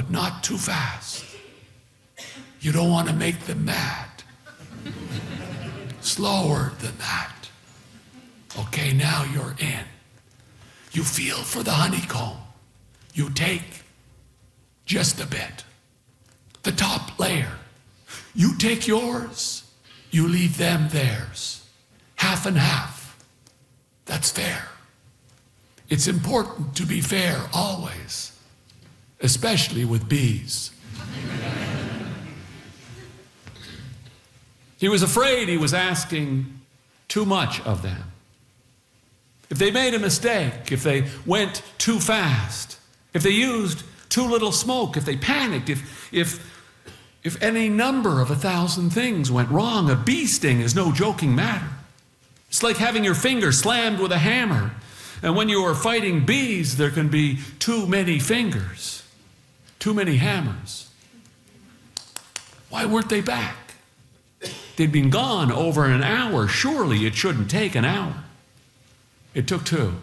but not too fast. You don't want to make them mad. Slower than that. Okay, now you're in. You feel for the honeycomb. You take just a bit. The top layer. You take yours. You leave them theirs. Half and half. That's fair. It's important to be fair always, especially with bees. He was afraid he was asking too much of them. If they made a mistake, if they went too fast, if they used too little smoke, if they panicked, if any number of 1,000 things went wrong, a bee sting is no joking matter. It's like having your finger slammed with a hammer. And when you are fighting bees, there can be too many fingers, too many hammers. Why weren't they back? They'd been gone over an hour. Surely it shouldn't take an hour. It took 2.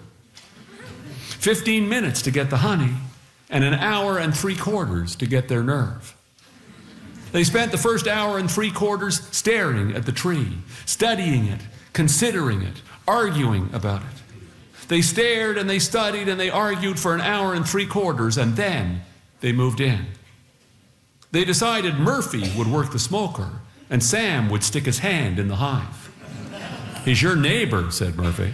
15 minutes to get the honey, and an hour and 3/4 to get their nerve. They spent the first hour and 3/4 staring at the tree, studying it, considering it, arguing about it. They stared and they studied and they argued for an hour and 3/4, and then they moved in. They decided Murphy would work the smoker and Sam would stick his hand in the hive. He's your neighbor, said Murphy.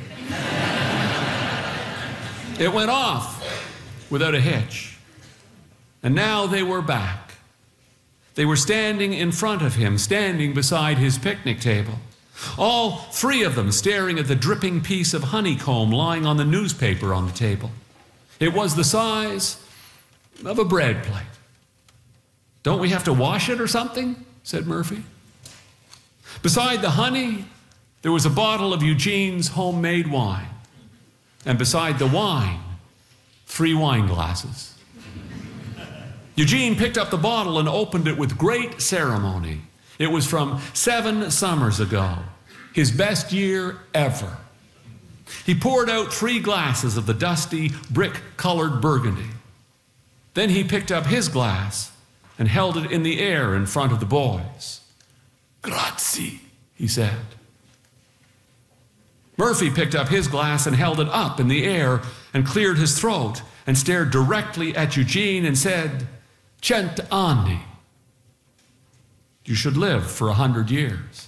It went off without a hitch. And now they were back. They were standing in front of him, standing beside his picnic table. All 3 of them staring at the dripping piece of honeycomb lying on the newspaper on the table. It was the size of a bread plate. Don't we have to wash it or something? Said Murphy. Beside the honey, there was a bottle of Eugene's homemade wine. And beside the wine, 3 wine glasses. Eugene picked up the bottle and opened it with great ceremony. It was from 7 summers ago, his best year ever. He poured out 3 glasses of the dusty, brick-colored burgundy. Then he picked up his glass and held it in the air in front of the boys. Grazie, he said. Murphy picked up his glass and held it up in the air and cleared his throat and stared directly at Eugene and said, 100 anni. You should live for 100 years.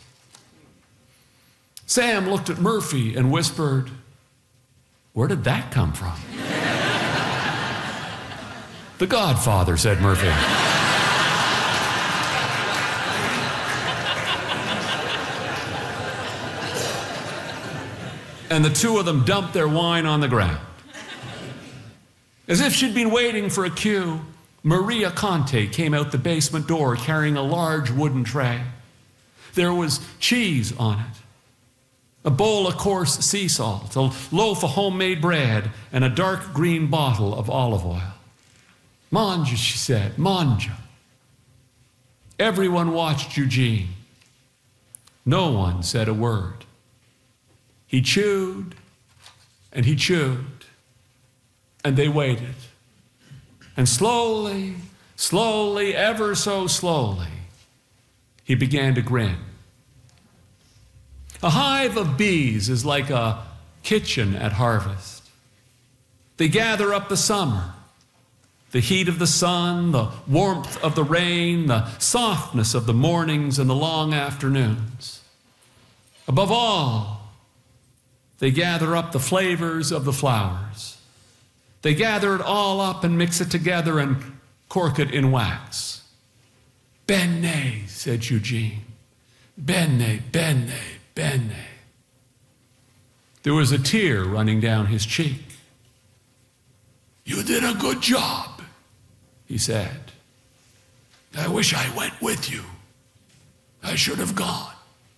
Sam looked at Murphy and whispered, where did that come from? The Godfather, said Murphy. And the 2 of them dumped their wine on the ground. As if she'd been waiting for a cue, Maria Conte came out the basement door carrying a large wooden tray. There was cheese on it, a bowl of coarse sea salt, a loaf of homemade bread, and a dark green bottle of olive oil. Mangia, she said, mangia. Everyone watched Eugene. No one said a word. He chewed, and he chewed, and they waited. And slowly, slowly, ever so slowly, he began to grin. A hive of bees is like a kitchen at harvest. They gather up the summer, the heat of the sun, the warmth of the rain, the softness of the mornings and the long afternoons. Above all, they gather up the flavors of the flowers. They gather it all up and mix it together and cork it in wax. Bene, said Eugene. Bene, bene, bene. There was a tear running down his cheek. You did a good job, he said. I wish I went with you. I should have gone.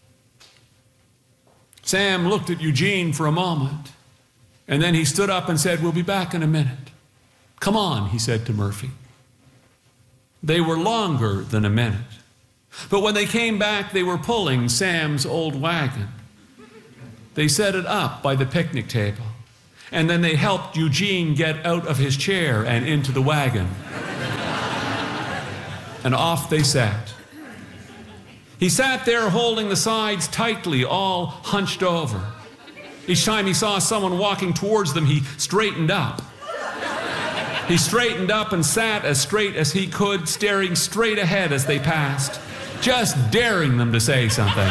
Sam looked at Eugene for a moment, and then he stood up and said, we'll be back in a minute. Come on, he said to Murphy. They were longer than a minute. But when they came back, they were pulling Sam's old wagon. They set it up by the picnic table, and then they helped Eugene get out of his chair and into the wagon. and off they sat. He sat there holding the sides tightly, all hunched over. Each time he saw someone walking towards them, he straightened up. He straightened up and sat as straight as he could, staring straight ahead as they passed, just daring them to say something.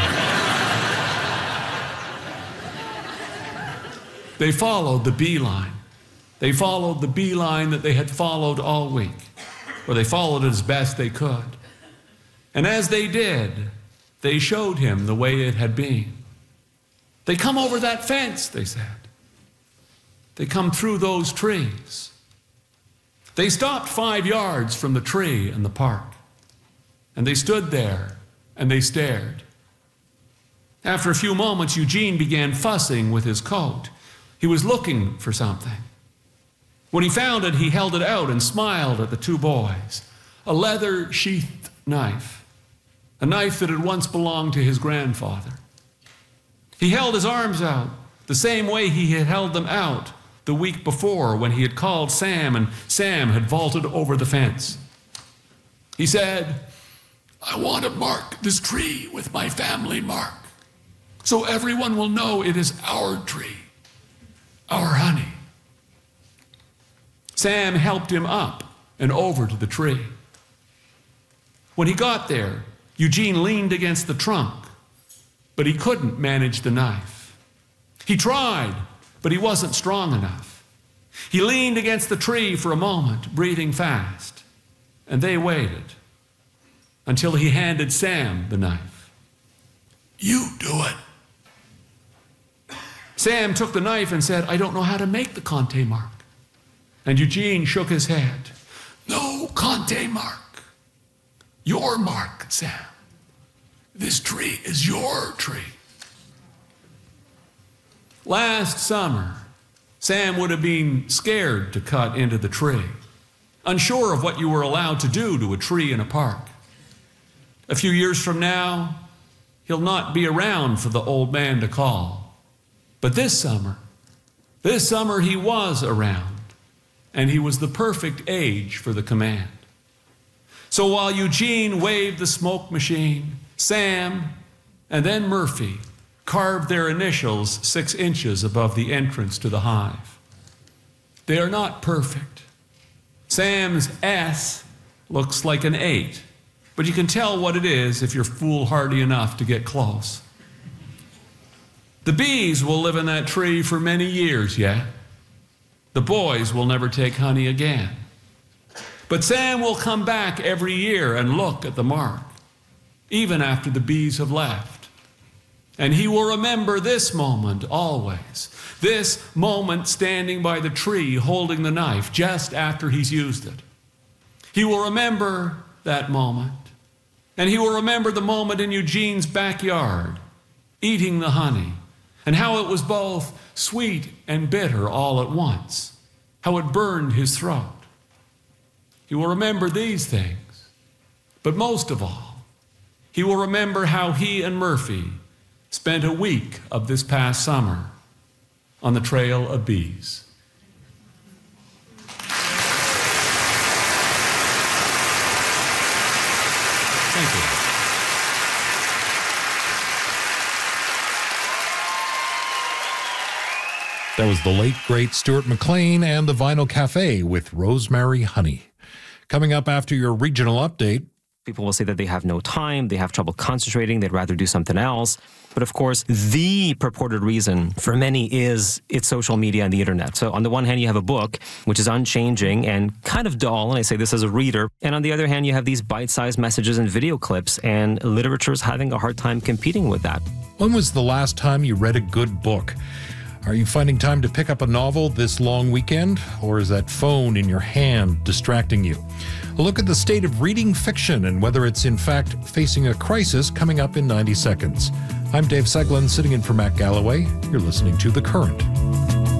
They followed the beeline. They followed the beeline that they had followed all week, or they followed it as best they could. And as they did, they showed him the way it had been. They come over that fence, they said. They come through those trees. They stopped 5 yards from the tree in the park, and they stood there and they stared. After a few moments, Eugene began fussing with his coat. He was looking for something. When he found it, he held it out and smiled at the two boys. A leather-sheathed knife, a knife that had once belonged to his grandfather. He held his arms out the same way he had held them out the week before when he had called Sam and Sam had vaulted over the fence. He said, "I want to mark this tree with my family mark, so everyone will know it is our tree, our honey." Sam helped him up and over to the tree. When he got there, Eugene leaned against the trunk, but he couldn't manage the knife. He tried, but he wasn't strong enough. He leaned against the tree for a moment, breathing fast, and they waited until he handed Sam the knife. "You do it." Sam took the knife and said, "I don't know how to make the Conte mark." And Eugene shook his head. "No Conte mark. Your mark, Sam. This tree is your tree." Last summer, Sam would have been scared to cut into the tree, unsure of what you were allowed to do to a tree in a park. A few years from now, he'll not be around for the old man to call. But this summer he was around, and he was the perfect age for the command. So while Eugene waved the smoke machine, Sam and then Murphy carved their initials 6 inches above the entrance to the hive. They are not perfect. Sam's S looks like an 8, but you can tell what it is if you're foolhardy enough to get close. The bees will live in that tree for many years yet. The boys will never take honey again. But Sam will come back every year and look at the mark, even after the bees have left. And he will remember this moment always, this moment standing by the tree holding the knife just after he's used it. He will remember that moment, and he will remember the moment in Eugene's backyard, eating the honey, and how it was both sweet and bitter all at once, how it burned his throat. He will remember these things, but most of all, he will remember how he and Murphy spent a week of this past summer on the trail of bees. Thank you. That was the late, great Stuart McLean and the Vinyl Cafe with Rosemary Honey. Coming up after your regional update. People will say that they have no time, they have trouble concentrating, they'd rather do something else. But of course, the purported reason for many is it's social media and the internet. So on the one hand, you have a book, which is unchanging and kind of dull, and I say this as a reader. And on the other hand, you have these bite-sized messages and video clips, and literature is having a hard time competing with that. When was the last time you read a good book? Are you finding time to pick up a novel this long weekend, or is that phone in your hand distracting you? A look at the state of reading fiction and whether it's in fact facing a crisis coming up in 90 seconds. I'm Dave Seglin, sitting in for Matt Galloway. You're listening to The Current.